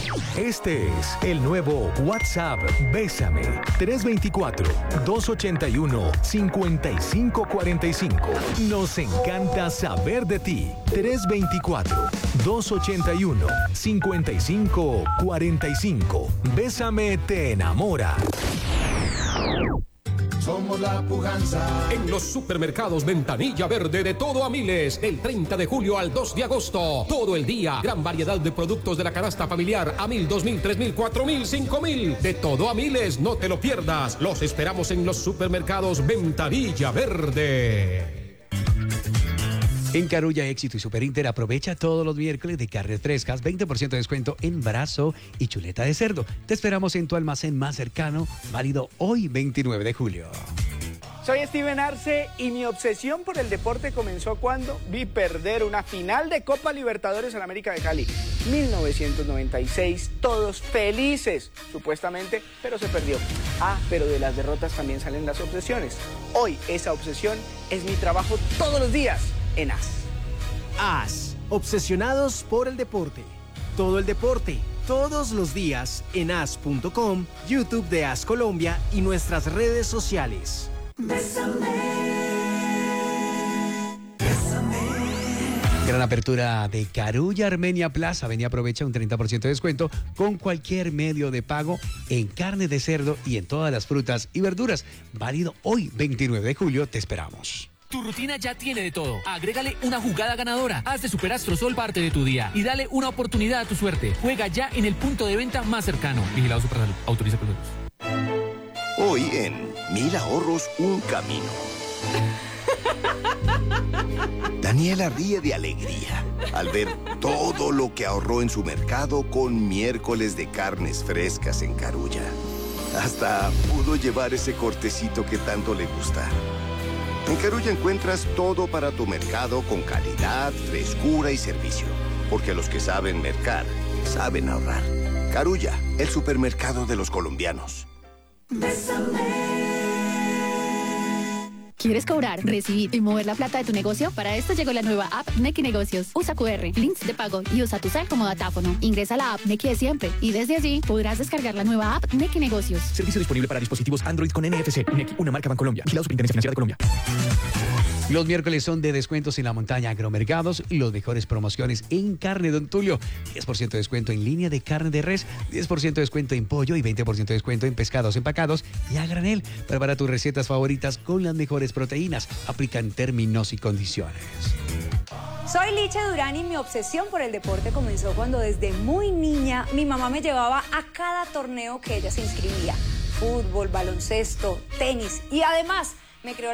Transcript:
Este es el nuevo WhatsApp Bésame 324-281-5545. Nos encanta saber de ti. 324-281-5545. Bésame te enamora. Somos la pujanza. En los supermercados Ventanilla Verde de todo a miles, del 30 de julio al 2 de agosto. Todo el día, gran variedad de productos de la canasta familiar a 1.000, 2.000, 3.000, 4.000, 5.000. De todo a miles, no te lo pierdas. Los esperamos en los supermercados Ventanilla Verde. En Carulla, Éxito y Superinter aprovecha todos los miércoles de carnes frescas, 20% de descuento en brazo y chuleta de cerdo. Te esperamos en tu almacén más cercano, válido hoy 29 de julio. Soy Steven Arce y mi obsesión por el deporte comenzó cuando vi perder una final de Copa Libertadores en América de Cali. 1996, todos felices, supuestamente, pero se perdió. Pero de las derrotas también salen las obsesiones. Hoy esa obsesión es mi trabajo todos los días en AS. AS, obsesionados por el deporte. Todo el deporte, todos los días en as.com, YouTube de AS Colombia y nuestras redes sociales. Gran apertura de Carulla Armenia Plaza. Ven y aprovecha un 30% de descuento con cualquier medio de pago en carne de cerdo y en todas las frutas y verduras. Válido hoy 29 de julio. Te esperamos. Tu rutina ya tiene de todo. Agrégale una jugada ganadora. Haz de Superastro Sol parte de tu día y dale una oportunidad a tu suerte. Juega ya en el punto de venta más cercano. Vigilado Supersalud. Autoriza con los. Hoy en 1000 ahorros, un camino. Daniela ríe de alegría al ver todo lo que ahorró en su mercado con miércoles de carnes frescas en Carulla. Hasta pudo llevar ese cortecito que tanto le gusta. En Carulla encuentras todo para tu mercado con calidad, frescura y servicio. Porque los que saben mercar, saben ahorrar. Carulla, el supermercado de los colombianos. ¿Quieres cobrar, recibir y mover la plata de tu negocio? Para esto llegó la nueva app Nequi Negocios. Usa QR, links de pago y usa tu cel como datáfono. Ingresa a la app Nequi de siempre y desde allí podrás descargar la nueva app Nequi Negocios. Servicio disponible para dispositivos Android con NFC. Nequi, una marca Bancolombia. Vigilado Superintendencia Financiera de Colombia. Los miércoles son de descuentos en la montaña Agromercados y los mejores promociones en carne, Don Tulio. 10% de descuento en línea de carne de res, 10% de descuento en pollo y 20% de descuento en pescados empacados y a granel. Prepara tus recetas favoritas con las mejores proteínas. Aplican términos y condiciones. Soy Licha Durán y mi obsesión por el deporte comenzó cuando desde muy niña mi mamá me llevaba a cada torneo que ella se inscribía. Fútbol, baloncesto, tenis y además me creó